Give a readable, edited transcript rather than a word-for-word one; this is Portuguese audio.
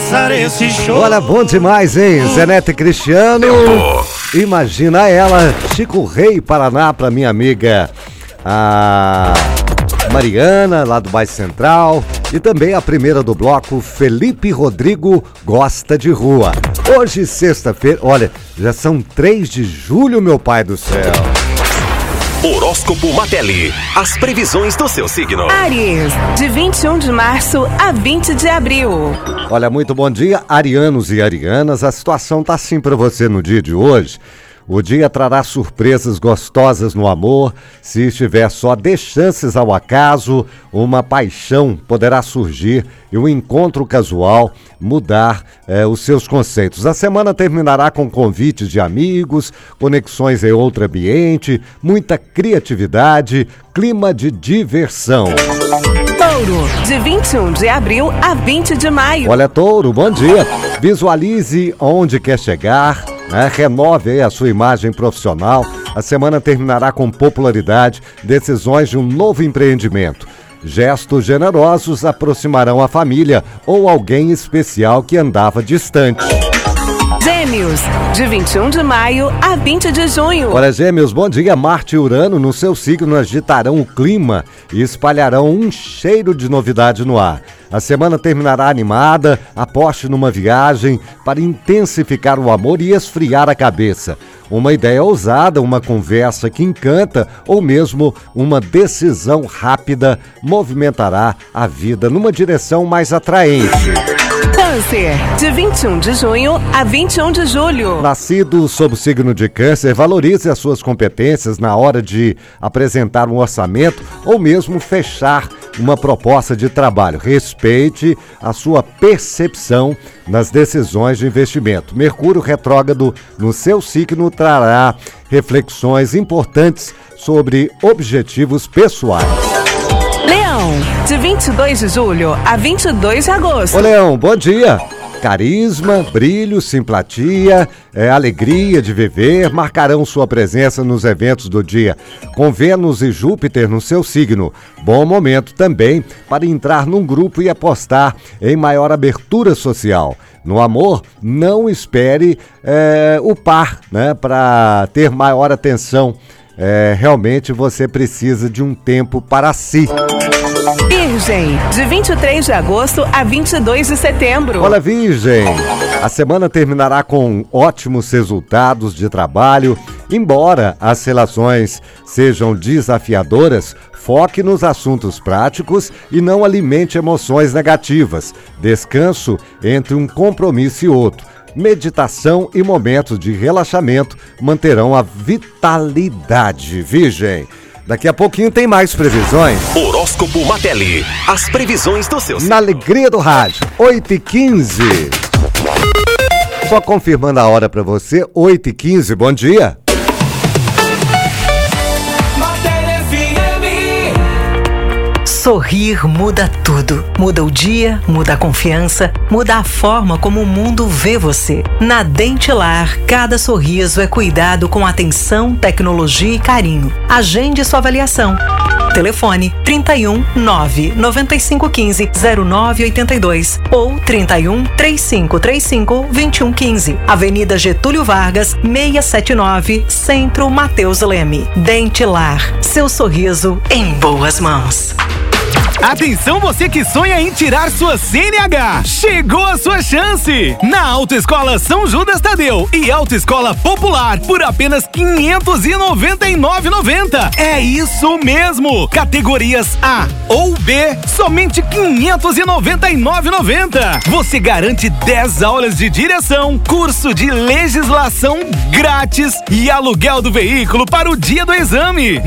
começar esse show. Olha, bom demais, hein? Zé Neto e Cristiano. Imagina ela, Chico Rei, Paraná, pra minha amiga a Mariana, lá do Bairro Central. E também a primeira do bloco, Felipe Rodrigo Gosta de Rua. Hoje, sexta-feira, olha, já são 3 de julho, meu pai do céu. Horóscopo Matelli. As previsões do seu signo. Áries, de 21 de março a 20 de abril. Olha, muito bom dia, arianos e arianas. A situação tá assim para você no dia de hoje. O dia trará surpresas gostosas no amor. Se estiver só, dê chances ao acaso. Uma paixão poderá surgir e o encontro casual mudar os seus conceitos. A semana terminará com convites de amigos, conexões em outro ambiente, muita criatividade, clima de diversão. Touro, de 21 de abril a 20 de maio. Olha, Touro, bom dia. Visualize onde quer chegar. Renove aí a sua imagem profissional. A semana terminará com popularidade, decisões de um novo empreendimento. Gestos generosos aproximarão a família ou alguém especial que andava distante. Gêmeos, de 21 de maio a 20 de junho. Olha, Gêmeos, bom dia. Marte e Urano no seu signo agitarão o clima e espalharão um cheiro de novidade no ar. A semana terminará animada, aposte numa viagem para intensificar o amor e esfriar a cabeça. Uma ideia ousada, uma conversa que encanta ou mesmo uma decisão rápida movimentará a vida numa direção mais atraente. Câncer, de 21 de junho a 21 de julho. Nascido sob o signo de Câncer, valorize as suas competências na hora de apresentar um orçamento ou mesmo fechar uma proposta de trabalho. Respeite a sua percepção nas decisões de investimento. Mercúrio retrógrado no seu signo trará reflexões importantes sobre objetivos pessoais. Leão, de 22 de julho a 22 de agosto. Ô Leão, bom dia. Carisma, brilho, simpatia, alegria de viver marcarão sua presença nos eventos do dia. Com Vênus e Júpiter no seu signo. Bom momento também para entrar num grupo e apostar em maior abertura social. No amor, não espere o par, para ter maior atenção. Realmente você precisa de um tempo para si. Virgem, de 23 de agosto a 22 de setembro. Olha, Virgem, a semana terminará com ótimos resultados de trabalho. Embora as relações sejam desafiadoras, foque nos assuntos práticos e não alimente emoções negativas. Descanso entre um compromisso e outro. Meditação e momentos de relaxamento manterão a vitalidade, Virgem. Daqui a pouquinho tem mais previsões. Horóscopo Matelli. As previsões do seu signo. Na alegria do rádio, 8h15. Só confirmando a hora pra você, 8h15, bom dia. Sorrir muda tudo. Muda o dia, muda a confiança, muda a forma como o mundo vê você. Na Dentilar, cada sorriso é cuidado com atenção, tecnologia e carinho. Agende sua avaliação. Telefone 31 99515 0982 ou 31 3535 2115. Avenida Getúlio Vargas, 679, Centro Mateus Leme. Dentilar, seu sorriso em boas mãos. Atenção, você que sonha em tirar sua CNH. Chegou a sua chance! Na Autoescola São Judas Tadeu e Autoescola Popular por apenas R$ 599,90. É isso mesmo! Categorias A ou B, somente R$ 599,90. Você garante 10 aulas de direção, curso de legislação grátis e aluguel do veículo para o dia do exame.